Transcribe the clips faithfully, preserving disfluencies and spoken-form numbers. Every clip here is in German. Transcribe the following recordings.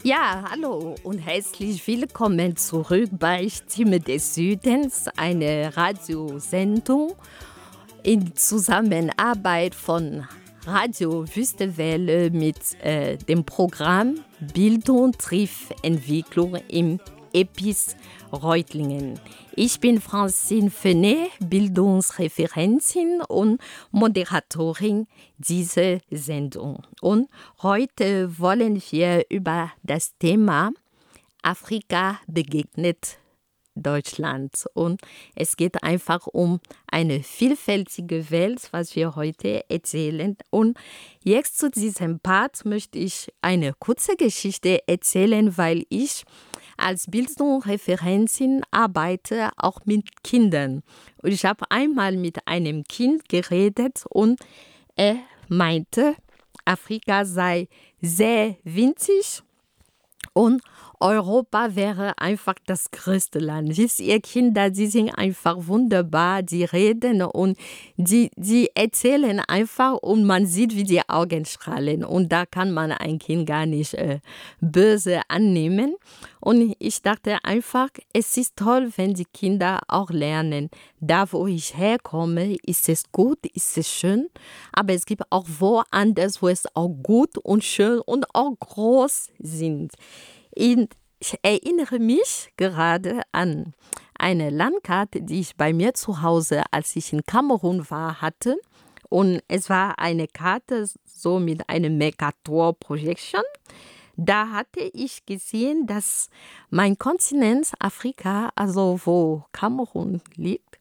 Ja, hallo und herzlich willkommen zurück bei Stimme des Südens, eine Radiosendung in Zusammenarbeit von Radio Wüstewelle mit äh, dem Programm Bildung trifft Entwicklung im E P I S Reutlingen. Ich bin Francine Fenet, Bildungsreferentin und Moderatorin dieser Sendung. Und heute wollen wir über das Thema Afrika begegnet Deutschland. Und es geht einfach um eine vielfältige Welt, was wir heute erzählen. Und jetzt zu diesem Part möchte ich eine kurze Geschichte erzählen, weil ich als Bildungsreferentin arbeite auch mit Kindern. Und ich habe einmal mit einem Kind geredet und er meinte, Afrika sei sehr winzig und Europa wäre einfach das größte Land. Wisst ihr, Kinder, die sind einfach wunderbar, die reden und die, die erzählen einfach und man sieht, wie die Augen strahlen. Und da kann man ein Kind gar nicht äh, böse annehmen. Und ich dachte einfach, es ist toll, wenn die Kinder auch lernen. Da, wo ich herkomme, ist es gut, ist es schön. Aber es gibt auch woanders, wo es auch gut und schön und auch groß sind. Ich erinnere mich gerade an eine Landkarte, die ich bei mir zu Hause, als ich in Kamerun war, hatte. Und es war eine Karte so mit einem Mercator-Projection. Da hatte ich gesehen, dass mein Kontinent Afrika, also wo Kamerun liegt,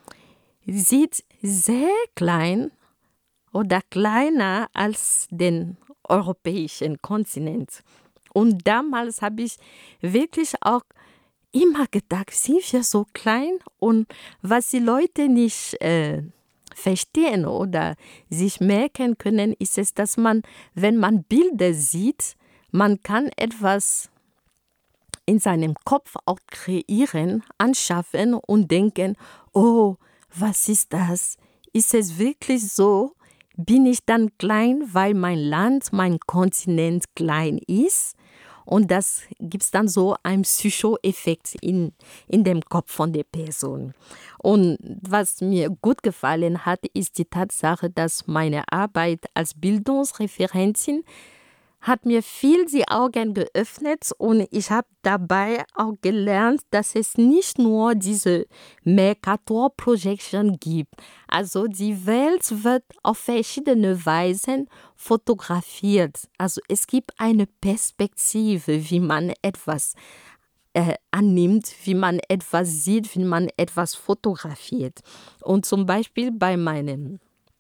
sieht sehr klein oder kleiner als den europäischen Kontinent. Und damals habe ich wirklich auch immer gedacht, sind wir so klein? Und was die Leute nicht äh, verstehen oder sich merken können, ist es, dass man, wenn man Bilder sieht, man kann etwas in seinem Kopf auch kreieren, anschaffen und denken, oh, was ist das? Ist es wirklich so? Bin ich dann klein, weil mein Land, mein Kontinent klein ist? Und das gibt es dann so einen Psycho-Effekt in, in dem Kopf von der Person. Und was mir gut gefallen hat, ist die Tatsache, dass meine Arbeit als Bildungsreferentin hat mir viel die Augen geöffnet und ich habe dabei auch gelernt, dass es nicht nur diese Mercator-Projection gibt. Also die Welt wird auf verschiedene Weisen fotografiert. Also es gibt eine Perspektive, wie man etwas äh, annimmt, wie man etwas sieht, wie man etwas fotografiert. Und zum Beispiel bei meinem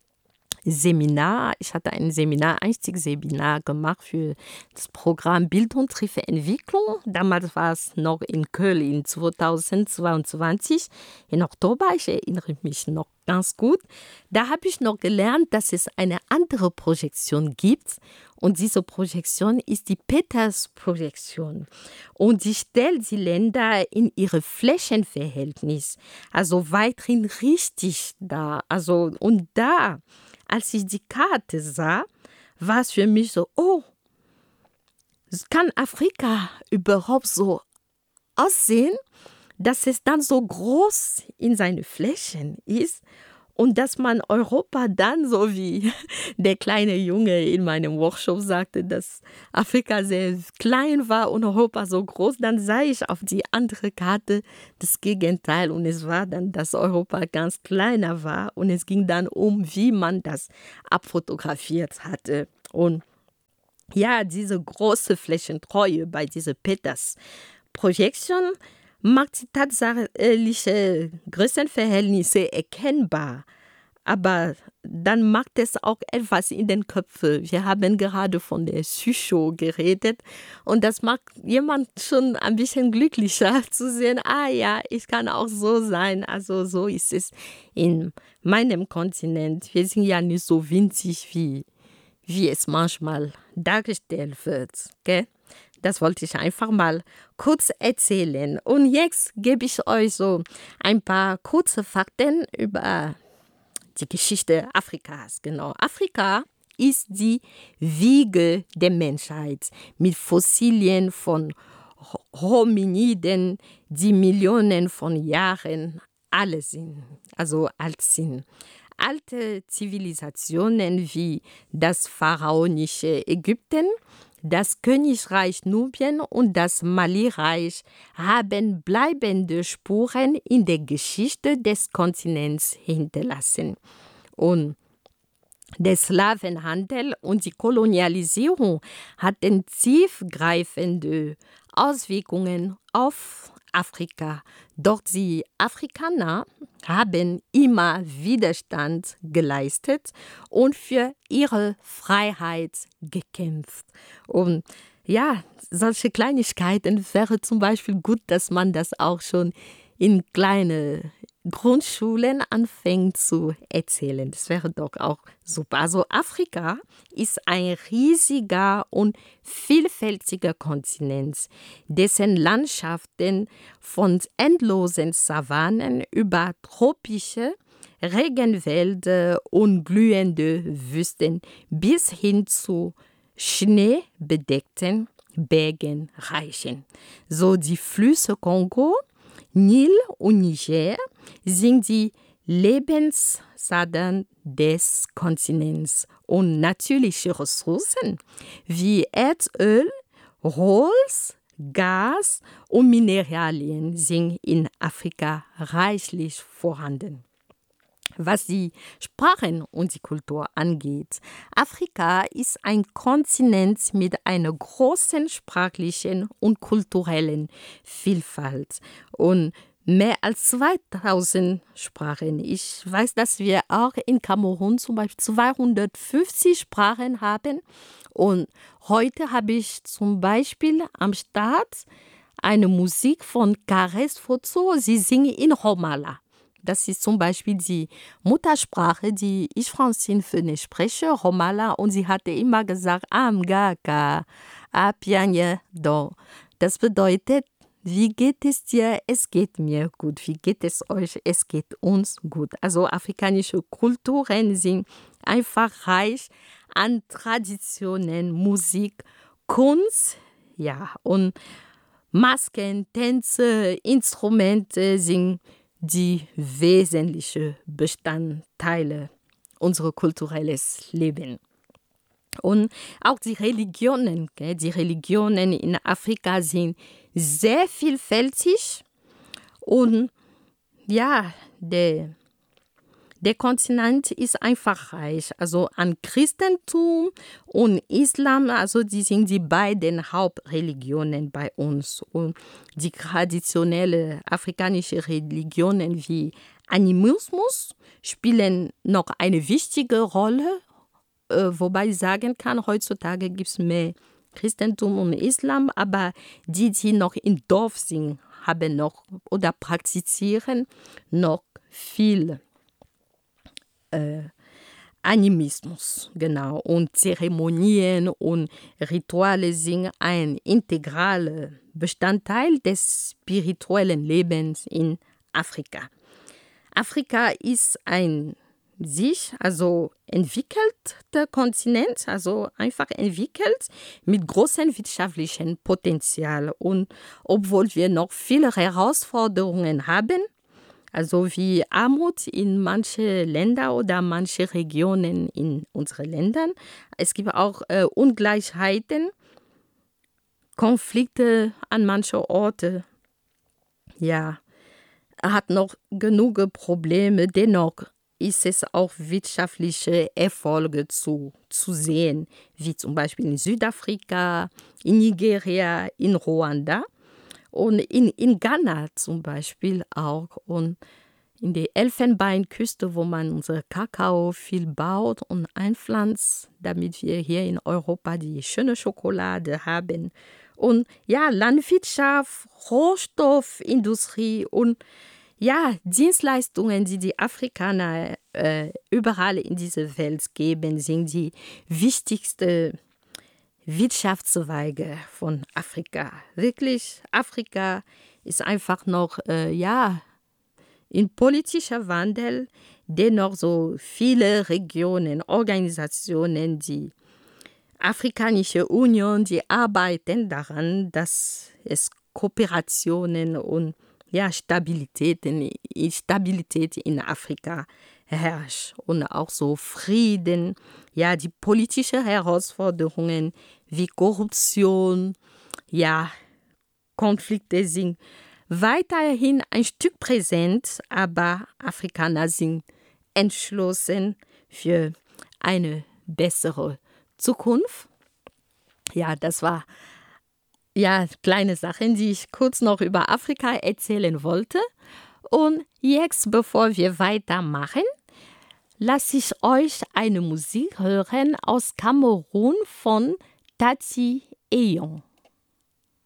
Seminar. Ich hatte ein Seminar, Einstiegsseminar gemacht für das Programm Bildung trifft Entwicklung. Damals war es noch in Köln in zweitausendzweiundzwanzig, im Oktober. Ich erinnere mich noch ganz gut. Da habe ich noch gelernt, dass es eine andere Projektion gibt. Und diese Projektion ist die Peters-Projektion. Und sie stellt die Länder in ihre Flächenverhältnis, also weiterhin richtig da. Also, und da, als ich die Karte sah, war es für mich so, oh, kann Afrika überhaupt so aussehen, dass es dann so groß in seinen Flächen ist und dass man Europa dann, so wie der kleine Junge in meinem Workshop sagte, dass Afrika sehr klein war und Europa so groß, dann sah ich auf die andere Karte das Gegenteil und es war dann, dass Europa ganz kleiner war und es ging dann um, wie man das abfotografiert hatte. Und ja, diese große Flächentreue bei dieser Peters-Projection macht die tatsächliche Größenverhältnisse erkennbar. Aber dann macht es auch etwas in den Köpfen. Wir haben gerade von der Psycho geredet und das macht jemand schon ein bisschen glücklicher zu sehen, ah ja, ich kann auch so sein. Also so ist es in meinem Kontinent. Wir sind ja nicht so winzig, wie, wie es manchmal dargestellt wird, gell? Das wollte ich einfach mal kurz erzählen. Und jetzt gebe ich euch so ein paar kurze Fakten über die Geschichte Afrikas. Genau, Afrika ist die Wiege der Menschheit mit Fossilien von Hominiden, die Millionen von Jahren alle sind, also alt sind. Alte Zivilisationen wie das pharaonische Ägypten, das Königreich Nubien und das Mali-Reich haben bleibende Spuren in der Geschichte des Kontinents hinterlassen. Und der Slawenhandel und die Kolonialisierung hatten tiefgreifende Auswirkungen auf Afrika. Doch die Afrikaner haben immer Widerstand geleistet und für ihre Freiheit gekämpft. Und ja, solche Kleinigkeiten wäre zum Beispiel gut, dass man das auch schon in kleine Grundschulen anfängt zu erzählen. Das wäre doch auch super. Also Afrika ist ein riesiger und vielfältiger Kontinent, dessen Landschaften von endlosen Savannen über tropische Regenwälder und blühende Wüsten bis hin zu schneebedeckten Bergen reichen. So die Flüsse Kongo, Nil und Niger sind die Lebensadern des Kontinents und natürliche Ressourcen wie Erdöl, Holz, Gas und Mineralien sind in Afrika reichlich vorhanden. Was die Sprachen und die Kultur angeht, Afrika ist ein Kontinent mit einer großen sprachlichen und kulturellen Vielfalt und mehr als zweitausend Sprachen. Ich weiß, dass wir auch in Kamerun zum Beispiel zweihundertfünfzig Sprachen haben und heute habe ich zum Beispiel am Start eine Musik von Kares Fozo, sie singen in Romala. Das ist zum Beispiel die Muttersprache, die ich Francine Föhne spreche, Romala, und sie hatte immer gesagt, Amgaka, Apianye, do. Das bedeutet, wie geht es dir? Es geht mir gut. Wie geht es euch? Es geht uns gut. Also afrikanische Kulturen sind einfach reich an Traditionen, Musik, Kunst, ja, und Masken, Tänze, Instrumente sind die wesentlichen Bestandteile unseres kulturellen Lebens. Und auch die Religionen, die Religionen in Afrika sind sehr vielfältig und ja, der, der Kontinent ist einfach reich, also an Christentum und Islam, also die sind die beiden Hauptreligionen bei uns und die traditionellen afrikanischen Religionen wie Animismus spielen noch eine wichtige Rolle, äh, wobei ich sagen kann, heutzutage gibt es mehr Christentum und Islam, aber die, die noch im Dorf sind, haben noch oder praktizieren noch viel äh, Animismus, genau. Und Zeremonien und Rituale sind ein integraler Bestandteil des spirituellen Lebens in Afrika. Afrika ist ein sich also entwickelter Kontinent, also einfach entwickelt mit großem wirtschaftlichen Potenzial. Und obwohl wir noch viele Herausforderungen haben, also wie Armut in manchen Ländern oder manche Regionen in unseren Ländern, es gibt auch äh, Ungleichheiten, Konflikte an manchen Orten. Ja, er hat noch genug Probleme, dennoch ist es auch wirtschaftliche Erfolge zu, zu sehen, wie zum Beispiel in Südafrika, in Nigeria, in Ruanda und in, in Ghana zum Beispiel auch und in der Elfenbeinküste, wo man unser Kakao viel baut und einpflanzt, damit wir hier in Europa die schöne Schokolade haben. Und ja, Landwirtschaft, Rohstoffindustrie und ja, Dienstleistungen, die die Afrikaner äh, überall in dieser Welt geben, sind die wichtigsten Wirtschaftszweige von Afrika. Wirklich, Afrika ist einfach noch, äh, ja, in politischer Wandel, dennoch so viele Regionen, Organisationen, die Afrikanische Union, die arbeiten daran, dass es Kooperationen und ja, Stabilität, in, Stabilität in Afrika herrscht und auch so Frieden, ja, die politischen Herausforderungen wie Korruption, ja, Konflikte sind weiterhin ein Stück präsent, aber Afrikaner sind entschlossen für eine bessere Zukunft. Ja, das war ja kleine Sachen, die ich kurz noch über Afrika erzählen wollte. Und jetzt, bevor wir weitermachen, lasse ich euch eine Musik hören aus Kamerun von Tati Eyon.